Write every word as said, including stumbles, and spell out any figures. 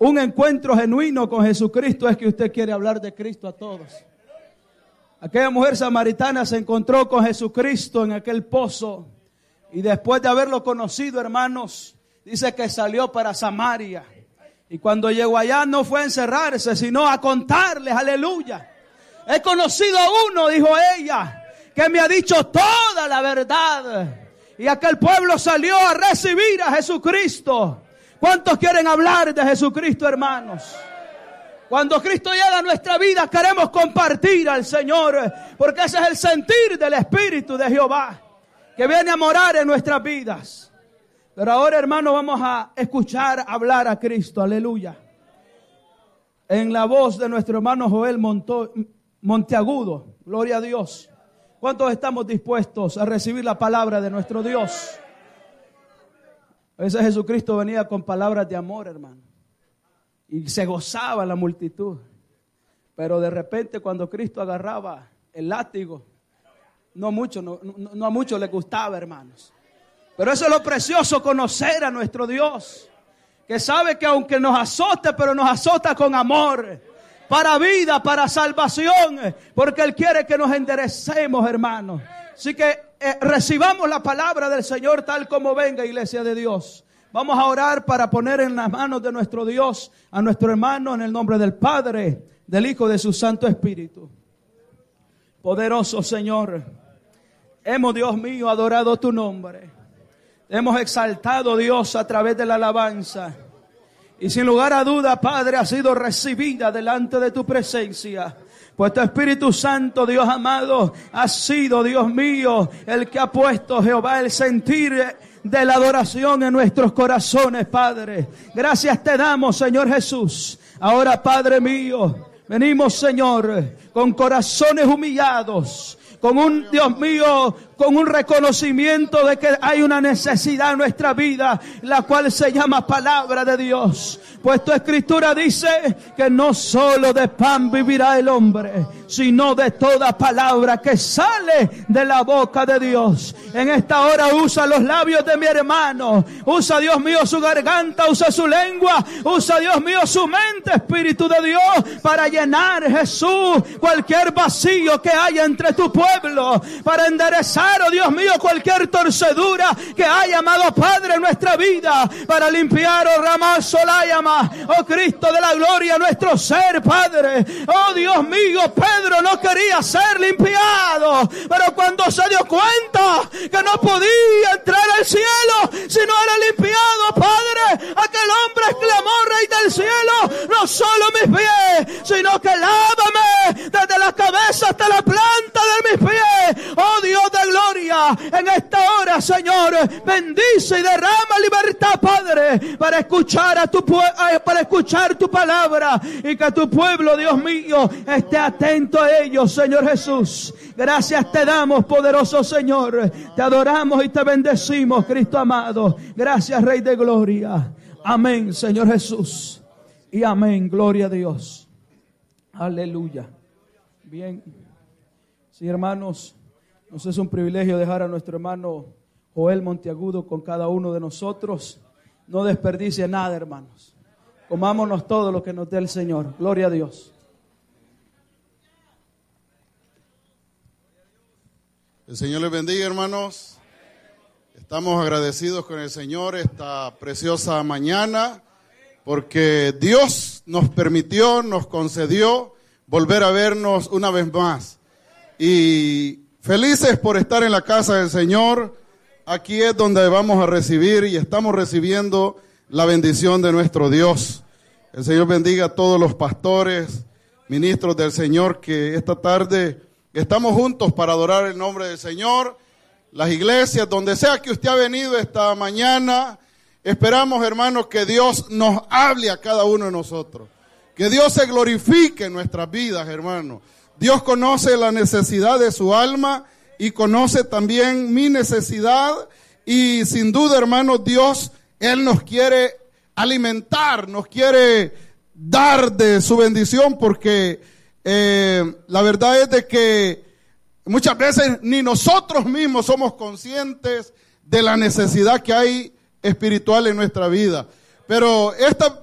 un encuentro genuino con Jesucristo es que usted quiere hablar de Cristo a todos. Aquella mujer samaritana se encontró con Jesucristo en aquel pozo y después de haberlo conocido, hermanos, dice que salió para Samaria. Y cuando llegó allá no fue a encerrarse, sino a contarles, aleluya. He conocido a uno, dijo ella, que me ha dicho toda la verdad. Y aquel pueblo salió a recibir a Jesucristo. ¿Cuántos quieren hablar de Jesucristo, hermanos? Cuando Cristo llega a nuestra vida, queremos compartir al Señor, porque ese es el sentir del Espíritu de Jehová, que viene a morar en nuestras vidas. Pero ahora, hermanos, vamos a escuchar hablar a Cristo, aleluya. En la voz de nuestro hermano Joel Monto, Monteagudo, gloria a Dios. ¿Cuántos estamos dispuestos a recibir la palabra de nuestro Dios? A veces Jesucristo venía con palabras de amor, hermano, y se gozaba la multitud. Pero de repente cuando Cristo agarraba el látigo, no mucho, no, no, no a muchos les gustaba, hermanos. Pero eso es lo precioso, conocer a nuestro Dios, que sabe que aunque nos azote, pero nos azota con amor, para vida, para salvación, porque Él quiere que nos enderecemos, hermanos. Así que eh, recibamos la palabra del Señor tal como venga, iglesia de Dios. Vamos a orar para poner en las manos de nuestro Dios a nuestro hermano en el nombre del Padre, del Hijo y de su Santo Espíritu. Poderoso Señor, hemos, Dios mío, adorado tu nombre. Hemos exaltado, Dios, a través de la alabanza. Y sin lugar a duda, Padre, ha sido recibida delante de tu presencia. Pues tu Espíritu Santo, Dios amado, ha sido, Dios mío, el que ha puesto, Jehová, el sentir de la adoración en nuestros corazones, Padre. Gracias te damos, Señor Jesús. Ahora, Padre mío, venimos, Señor, con corazones humillados, con un, Dios mío, con un reconocimiento de que hay una necesidad en nuestra vida, la cual se llama palabra de Dios. Pues tu escritura dice que no solo de pan vivirá el hombre, sino de toda palabra que sale de la boca de Dios. En esta hora usa los labios de mi hermano, usa, Dios mío, su garganta, usa su lengua, usa, Dios mío, su mente, Espíritu de Dios, para llenar, Jesús, cualquier vacío que haya entre tu pueblo, para enderezar, oh Dios mío, cualquier torcedura que haya, amado Padre, en nuestra vida, para limpiar, oh Ramá Solayama, oh Cristo de la gloria, nuestro ser, Padre. Oh Dios mío, Pedro no quería ser limpiado, pero cuando se dio cuenta que no podía entrar al cielo si no era limpiado, Padre, aquel hombre exclamó, Rey del cielo, no solo mis pies, sino que lávame desde la cabeza hasta la planta de mis pies. Oh Dios de gloria, en esta hora, Señor, bendice y derrama libertad, Padre, para escuchar a tu pueblo, para escuchar tu palabra, y que tu pueblo, Dios mío, esté atento a ellos, Señor Jesús. Gracias te damos, poderoso Señor. Te adoramos y te bendecimos, Cristo amado. Gracias, Rey de gloria. Amén, Señor Jesús. Y amén, gloria a Dios. Aleluya. Bien. Sí, hermanos, nos es un privilegio dejar a nuestro hermano Joel Monteagudo con cada uno de nosotros. No desperdicie nada, hermanos. Comámonos todo lo que nos dé el Señor. Gloria a Dios. El Señor les bendiga, hermanos. Estamos agradecidos con el Señor esta preciosa mañana, porque Dios nos permitió, nos concedió volver a vernos una vez más. Y felices por estar en la casa del Señor. Aquí es donde vamos a recibir y estamos recibiendo la bendición de nuestro Dios. El Señor bendiga a todos los pastores, ministros del Señor, que esta tarde estamos juntos para adorar el nombre del Señor. Las iglesias, donde sea que usted ha venido esta mañana, esperamos, hermanos, que Dios nos hable a cada uno de nosotros. Que Dios se glorifique en nuestras vidas, hermanos. Dios conoce la necesidad de su alma y conoce también mi necesidad. Y sin duda, hermanos, Dios, Él nos quiere alimentar, nos quiere dar de su bendición, porque eh, la verdad es de que muchas veces ni nosotros mismos somos conscientes de la necesidad que hay espiritual en nuestra vida. Pero esta